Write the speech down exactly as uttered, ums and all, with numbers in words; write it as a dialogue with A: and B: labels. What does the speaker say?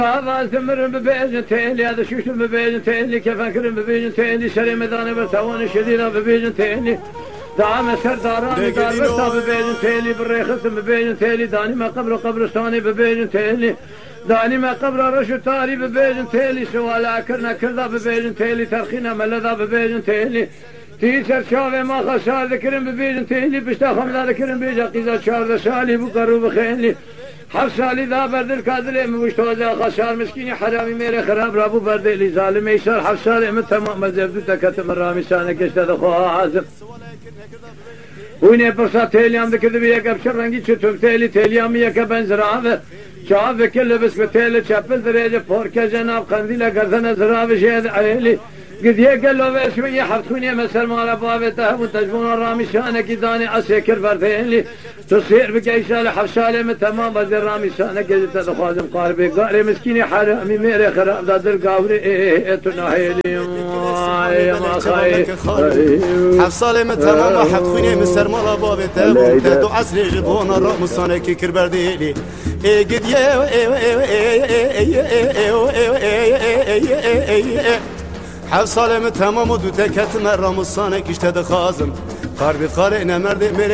A: Zımırın bebeyin teyli ya da şuşun bebeyin teyli kefenkirin bebeyin teyli şeri medane bir tavanı şedina bebeyin teyli daha meser darani darbe ta bebeyin teyli bir reyhısın bebeyin teyli danime kabru kabristani bebeyin teyli danime kabra raşu tari bebeyin teyli şuvala akırna kırda bebeyin teyli terkhine melleda bebeyin teyli Tî çerçave ma xaşar dikirin bebeyin teyli pişta hamla dikirin beja qiza çarda şali bu karu bxeyli هر سالی دا بردل کادلی موشتوزه خشار مسکینی حرامی میره خراب رابو بردلی ظالم ایشار هر سالی من تمام مزبدو تکتم رامی شانه کشته دخواه عازم اونه پرسا تیلیام دکرده بی یک ابشر رنگی چطور تیلی تیلیامی یک بنزرابه چاو وکل بس به تیلی چپل دریجه پورکه جناب قندیل گردن زرابه شید عیلی قد يقلوا بشوية حفتوني مسر مالا بابته وتجبون الرامي شانك داني أسيكر بردين لي تصير بقيشة لحفشالي من تمام بدر رامي شانك جدت تخوازم قاربي قاري مسكيني حرامي ميري خراب دادر قاوري ايه تناهيلي ما خاي
B: حفشالي من تمام حفتوني مسر مالا بابته وتدو عسري جبون الرامي شانك كر بردين لي ايه قد يه هر سال من تمام و دو تکت مرام و سانه کشته دخازم قربی قاره نمرده